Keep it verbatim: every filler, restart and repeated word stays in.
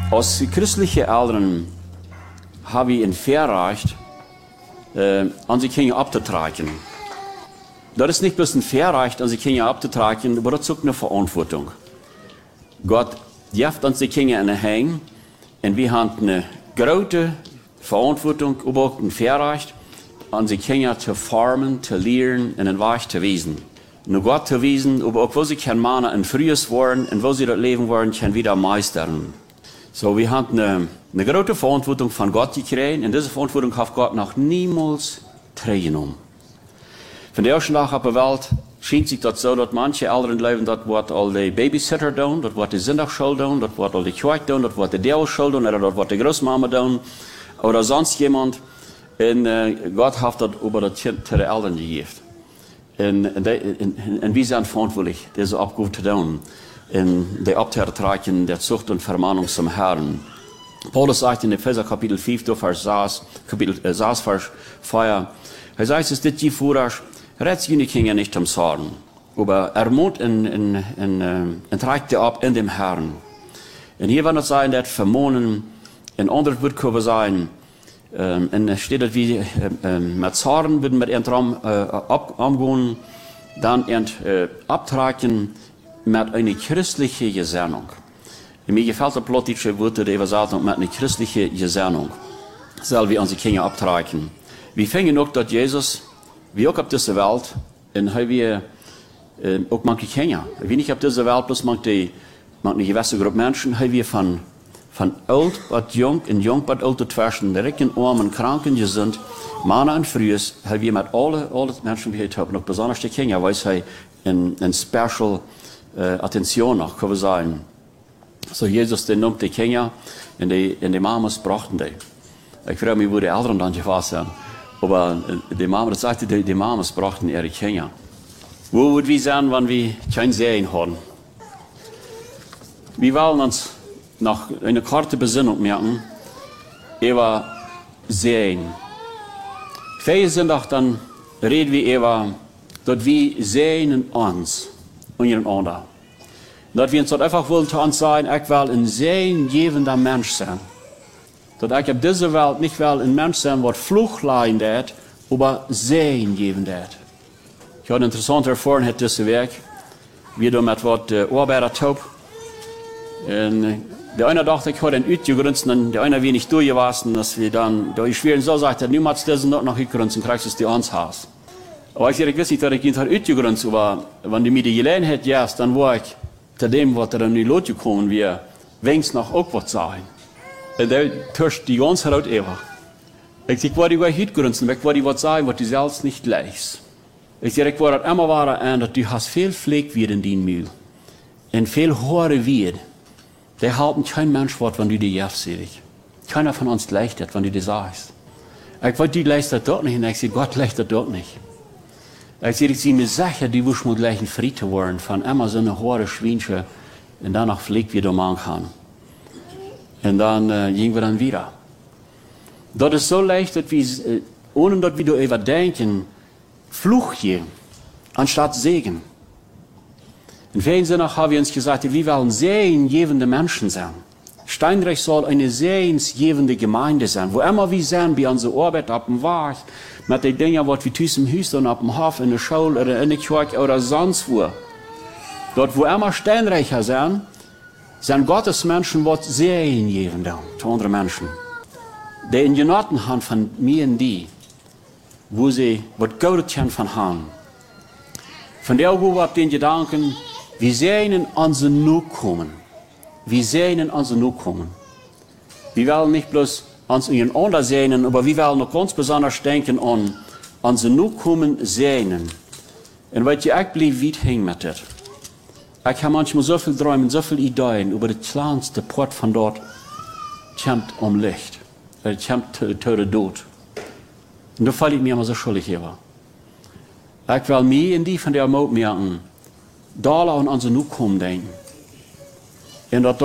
Als christliche Eltern habe ich ein Verrecht, äh, an die Kinder abzutragen. Das ist nicht bloß ein Verrecht, an die Kinder abzutragen, aber das ist auch eine Verantwortung. Gott gibt uns die Kinder in den Händen und wir haben eine große Verantwortung, aber auch ein Verrecht, an die Kinder zu formen, zu lehren und den Weg zu wiesen. Nur Gott zu wiesen, aber auch wo sie kein Mann ein frühes wollen und wo sie das Leben wollen, können wieder meistern. So, wir haben eine, eine große Verantwortung von Gott gekriegt und diese Verantwortung hat Gott noch niemals teilgenommen. Von der ersten Tag auf der Welt scheint sich das so, dass manche Eltern leben, das wird all die Babysitter tun, das wird die Sonntagsschule tun, das wird all die Kirche tun, das wird die Dämmerschule tun, oder das wird die Großmama tun, oder sonst jemand. Und äh, Gott hat das über das Kind zu den Eltern gegeben. Und, und, und, und wir sind verantwortlich, diese Aufgabe zu tun. Und die Abtragen der Zucht und Vermahnung zum Herrn. Paulus sagt in Epheser Kapitel fünf, Vers sechs, Kapitel äh, sechs, Vers vier, er sagt, es ist die Vorrasch, rät die Kinder nicht zum Sorgen, aber ermut und, und, und, und trägt die ab in dem Herrn. Und hier wird es sein, dass Vermonen, in anderen wird es sein, ähm, und es steht, dass wir äh, mit Zorn würden mit ihrem Traum äh, abgehen, dann äh, abtragen mit einer christlichen Gesinnung. Mir gefällt das plötzliche Wort der Übersetzung mit einer christlichen Gesinnung. Sollen wir unsere Kinder abtragen. Wir fingen auch, dass Jesus, wie auch auf dieser Welt, und haben wir äh, auch manche Kinder. Wir nicht auf dieser Welt, bloß manche, manche gewisse Gruppe Menschen, haben wir von, von alt bis jung und jung bis alt dazwischen, Ricken, Armen, Kranken, gesund, Männer und Frühes, haben wir mit allen, allen Menschen, die wir haben, noch besonders die Kinder, weil sie ein, ein special Uh, Attention noch, können wir sagen. So Jesus, der nimmt die Kinder und die, und die Mamas brachten die. Ich frage mich, wo die Eltern dann gewesen sind. Aber die Mama, das sagte, die, die Mamas brachten ihre Kinder. Wo würden wir sein, wenn wir kein Sehen haben? Wir wollen uns noch eine kurze Besinnung merken über Sehen. Viele sind auch dann, reden wir über, dass wir sehen in uns. Und ihren anderen. Dat wir uns dort einfach wollen zu uns sein, ich will ein sehengebender Mensch sein. Dat ich auf dieser Welt nicht will ein Mensch sein, der Fluchtlein hat, aber sehengebend hat. Ich habe eine interessante Erfahrung diese Woche. Wir haben mit was äh, Arbeiter taub. Und der eine dachte, ich habe einen ausgegrünzt, und der eine wenig durchgewachsen, dass wir dann, da ich schwer so sagte, niemals diesen noch noch gegrünzt, und kriegst es die uns hast. Aber ich weiß nicht, dass ich ihn ausgegrünzt habe, aber wenn die mir die Gelegenheit ja, dann war ich zu dem, was er dann in die Lot gekommen wäre, wenigstens noch auch was sagen. Und der törscht die ganze Haut über. Ich sage, ich war die gar nicht ausgegrünzt, ich war die was sagen, was du selbst nicht leist. Ich sage, ich war das immer wahr an, dass du hast viel Fleck wie in deinem Mühl. Und viel Haare wie. Der halten kein Mensch Wort, wenn du die Jeff siehst. Keiner von uns leicht hat, wenn du die sagst. Ich wollte, die leicht das dort nicht, und ich sage, Gott leicht das dort nicht. Ich sehe, ich mir sicher, die muss mal gleich ein Friede werden, von immer so eine hohe Schweinchen, und danach fliegt wir da kann. Und dann äh, gehen wir dann wieder. Das ist so leicht, dass wir, äh, ohne dass wir da überdenken, Fluch gehen, anstatt Segen. In vielen Sinne haben wir uns gesagt, wir wollen sehengebende Menschen sein. Steinreich soll eine sehensgebende Gemeinde sein, wo immer wir sind, bei unserer Arbeit, auf dem Weg, mit den Dingen, was wir tun im Haus und auf dem Hof, in der Schule oder in der Kirche oder sonst wo. Dort, wo immer steinreicher sind, sind Gottes Menschen, was sehengebend zu anderen Menschen. Die in Genoten haben von mir und die, wo sie was Gutes kennen von haben. Von der wo wir den Gedanken, wir sehen in unsere Nachkommen. Wir sehen in unsere Nachkommen. Wir wollen nicht bloß uns in anderen sehnen, aber wir wollen noch ganz besonders denken an unsere Nachkommen sehnen. Und weil ich echt blieb, wie hängt mit das. Ich habe manchmal so viel Träume, so viele Ideen über das kleinste Port von dort, kommt um Licht. Es kommt der Tod. Und da falle ich mir immer so schuldig über. Ich will mir in die von der Mut merken, da an unsere Nachkommen denken. Und